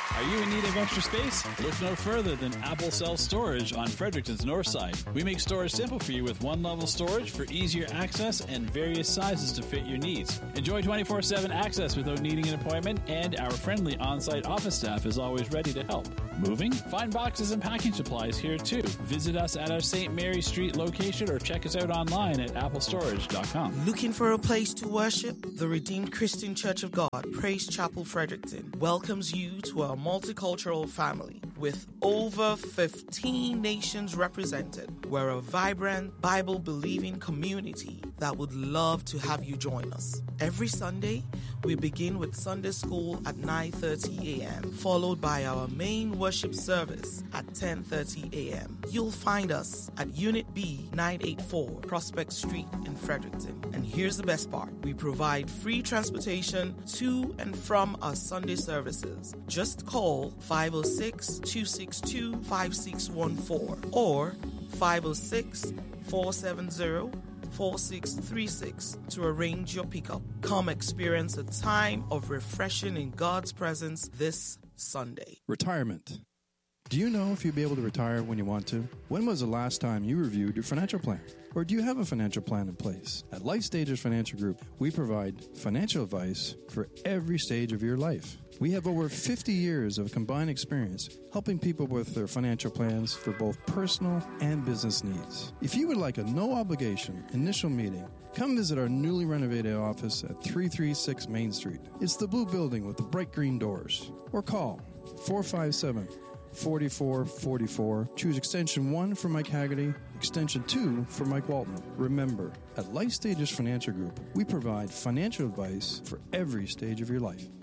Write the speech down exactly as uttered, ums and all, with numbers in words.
Are you in need of extra space? Look no further than Apple Self Storage on Fredericton's north side. We make storage simple for you with one-level storage for easier access and various sizes to fit your needs. Enjoy twenty-four seven access without needing an appointment, and our friendly on-site office staff is always ready to help. Moving? Find boxes and packing supplies here too. Visit us at our Saint Mary Street location or check us out online at apple storage dot com. Looking for a place to worship? The Redeemed Christian Church of God, Praise Chapel, Fredericton, welcomes you to our multicultural family. With over fifteen nations represented, we're a vibrant, Bible-believing community that would love to have you join us. Every Sunday, we begin with Sunday school at nine thirty a.m., followed by our main worship service at ten thirty a.m. You'll find us at Unit B, nine eighty-four Prospect Street in Fredericton. And here's the best part. We provide free transportation to and from our Sunday services. Just call five oh six, two six two, five six one four or five oh six, four seven zero, four six three six to arrange your pickup. Come experience a time of refreshing in God's presence this Sunday. Retirement. Do you know if you'll be able to retire when you want to? When was the last time you reviewed your financial plan? Or do you have a financial plan in place? At Life Stages Financial Group, we provide financial advice for every stage of your life. We have over fifty years of combined experience helping people with their financial plans for both personal and business needs. If you would like a no-obligation initial meeting, come visit our newly renovated office at three thirty-six Main Street. It's the blue building with the bright green doors. Or call four five seven, four four four four. Choose extension one for Mike Haggerty, extension two for Mike Walton. Remember, at Life Stages Financial Group, we provide financial advice for every stage of your life.